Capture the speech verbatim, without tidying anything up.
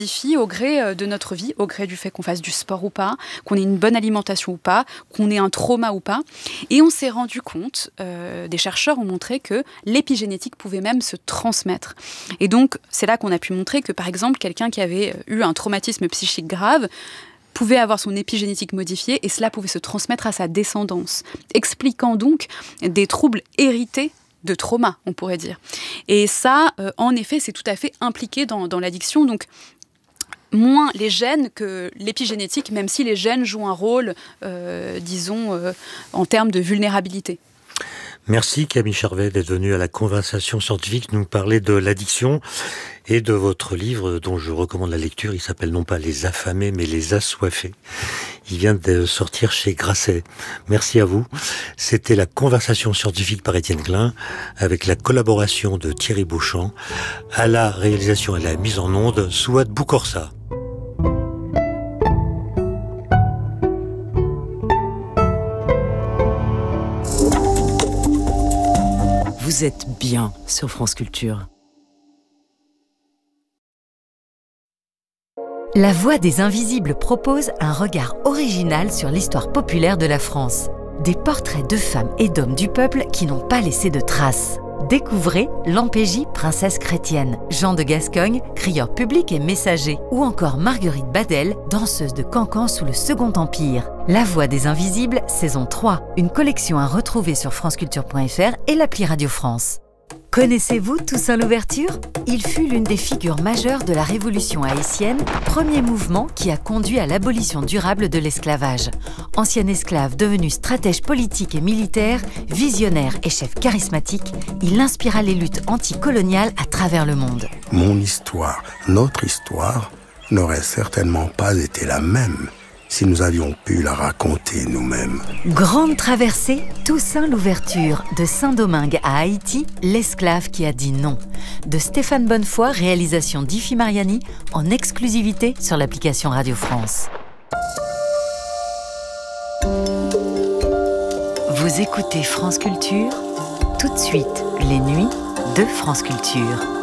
modifie au gré de notre vie, au gré du fait qu'on fasse du sport ou pas, qu'on ait une bonne alimentation ou pas, qu'on ait un trauma ou pas. Et on s'est rendu compte, euh, des chercheurs ont montré que l'épigénétique pouvait même se transmettre. Et donc, c'est là qu'on a pu montrer que, par exemple, quelqu'un qui avait eu un traumatisme psychique grave pouvait avoir son épigénétique modifiée et cela pouvait se transmettre à sa descendance, expliquant donc des troubles hérités de trauma, on pourrait dire. Et ça, euh, en effet, c'est tout à fait impliqué dans, dans l'addiction. Donc, moins les gènes que l'épigénétique, même si les gènes jouent un rôle, euh, disons, euh, en termes de vulnérabilité. Merci Camille Charvet d'être venue à la Conversation scientifique nous parler de l'addiction et de votre livre dont je recommande la lecture. Il s'appelle non pas Les affamés mais Les assoiffés. Il vient de sortir chez Grasset. Merci à vous. C'était la Conversation scientifique par Étienne Klein avec la collaboration de Thierry Beauchamp à la réalisation et à la mise en onde Souad Boukorsa. Vous êtes bien sur France Culture. La Voix des Invisibles propose un regard original sur l'histoire populaire de la France. Des portraits de femmes et d'hommes du peuple qui n'ont pas laissé de traces. Découvrez Lampégie, princesse chrétienne, Jean de Gascogne, crieur public et messager, ou encore Marguerite Badel, danseuse de cancan sous le Second Empire. La Voix des Invisibles, saison trois, une collection à retrouver sur franceculture point f r et l'appli Radio France. Connaissez-vous Toussaint Louverture ? Il fut l'une des figures majeures de la Révolution haïtienne, premier mouvement qui a conduit à l'abolition durable de l'esclavage. Ancien esclave devenu stratège politique et militaire, visionnaire et chef charismatique, il inspira les luttes anticoloniales à travers le monde. Mon histoire, notre histoire, n'aurait certainement pas été la même si nous avions pu la raconter nous-mêmes. Grande traversée, Toussaint Louverture, de Saint-Domingue à Haïti, l'esclave qui a dit non. De Stéphane Bonnefoy, réalisation d'Ifi Mariani, en exclusivité sur l'application Radio France. Vous écoutez France Culture, tout de suite, les nuits de France Culture.